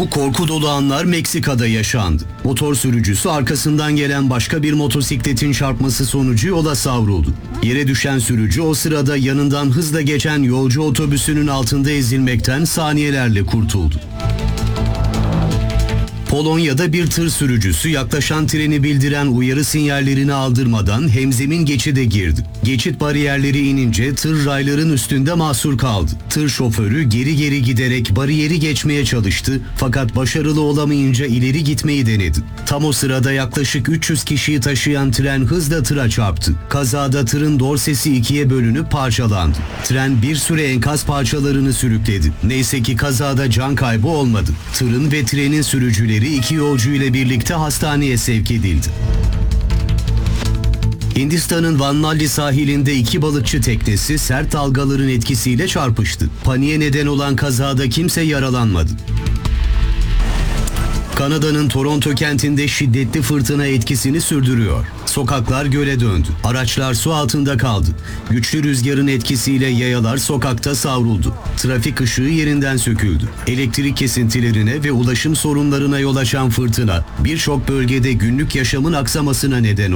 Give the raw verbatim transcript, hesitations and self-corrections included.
Bu korku dolu anlar Meksika'da yaşandı. Motor sürücüsü arkasından gelen başka bir motosikletin çarpması sonucu yola savruldu. Yere düşen sürücü o sırada yanından hızla geçen yolcu otobüsünün altında ezilmekten saniyelerle kurtuldu. Polonya'da bir tır sürücüsü yaklaşan treni bildiren uyarı sinyallerini aldırmadan hemzemin geçide girdi. Geçit bariyerleri inince tır rayların üstünde mahsur kaldı. Tır şoförü geri geri giderek bariyeri geçmeye çalıştı fakat başarılı olamayınca ileri gitmeyi denedi. Tam o sırada yaklaşık üç yüz kişiyi taşıyan tren hızla tıra çarptı. Kazada tırın dorsesi ikiye bölünüp parçalandı. Tren bir süre enkaz parçalarını sürükledi. Neyse ki kazada can kaybı olmadı. Tırın ve trenin sürücüleri iki yolcu ile birlikte hastaneye sevk edildi. Hindistan'ın Vanlalli sahilinde iki balıkçı teknesi sert dalgaların etkisiyle çarpıştı. Paniğe neden olan kazada kimse yaralanmadı. Kanada'nın Toronto kentinde şiddetli fırtına etkisini sürdürüyor. Sokaklar göle döndü. Araçlar su altında kaldı. Güçlü rüzgarın etkisiyle yayalar sokakta savruldu. Trafik ışığı yerinden söküldü. Elektrik kesintilerine ve ulaşım sorunlarına yol açan fırtına birçok bölgede günlük yaşamın aksamasına neden oldu.